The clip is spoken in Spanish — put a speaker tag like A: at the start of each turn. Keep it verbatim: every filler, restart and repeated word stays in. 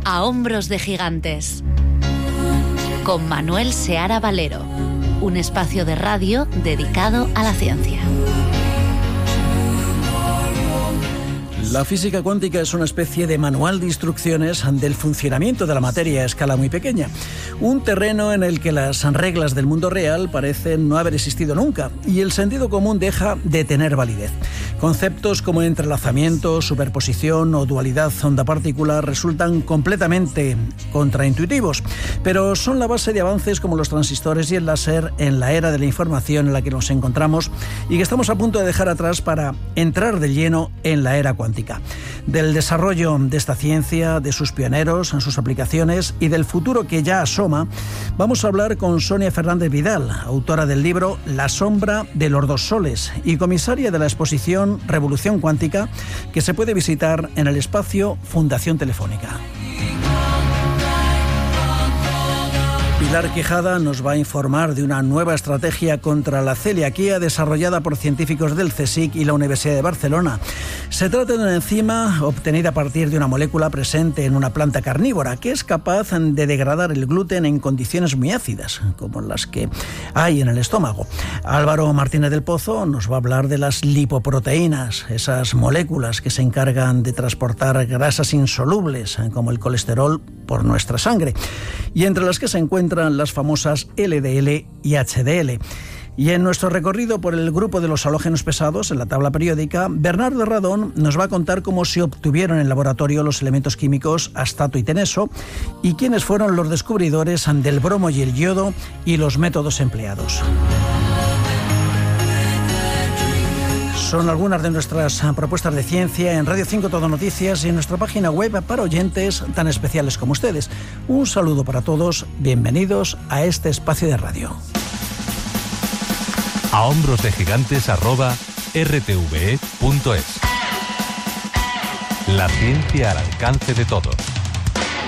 A: A hombros de gigantes, con Manuel Seara Valero, un espacio de radio dedicado a la ciencia.
B: La física cuántica es una especie de manual de instrucciones del funcionamiento de la materia a escala muy pequeña. Un terreno en el que las reglas del mundo real parecen no haber existido nunca y el sentido común deja de tener validez. Conceptos como entrelazamiento, superposición o dualidad onda-partícula resultan completamente contraintuitivos, pero son la base de avances como los transistores y el láser en la era de la información en la que nos encontramos y que estamos a punto de dejar atrás para entrar de lleno en la era cuántica. Del desarrollo de esta ciencia, de sus pioneros, sus aplicaciones y del futuro que ya asoma, vamos a hablar con Sonia Fernández Vidal, autora del libro La sombra de los dos soles y comisaria de la exposición Revolución Cuántica, que se puede visitar en el espacio Fundación Telefónica. Pilar Quijada nos va a informar de una nueva estrategia contra la celiaquía desarrollada por científicos del CSIC y la Universidad de Barcelona. Se trata de una enzima obtenida a partir de una molécula presente en una planta carnívora que es capaz de degradar el gluten en condiciones muy ácidas, como las que hay en el estómago. Álvaro Martínez del Pozo nos va a hablar de las lipoproteínas, esas moléculas que se encargan de transportar grasas insolubles, como el colesterol, por nuestra sangre, y entre las que se encuentran las famosas L D L y H D L. Y en nuestro recorrido por el grupo de los halógenos pesados en la tabla periódica, Bernardo Radón nos va a contar cómo se obtuvieron en laboratorio los elementos químicos astato y teneso y quiénes fueron los descubridores del bromo y el yodo y los métodos empleados. Son algunas de nuestras propuestas de ciencia en Radio cinco Todo Noticias y en nuestra página web para oyentes tan especiales como ustedes. Un saludo para todos, bienvenidos a este espacio de radio.
C: A hombros de gigantes arroba r t v e punto es. La ciencia al alcance de todos.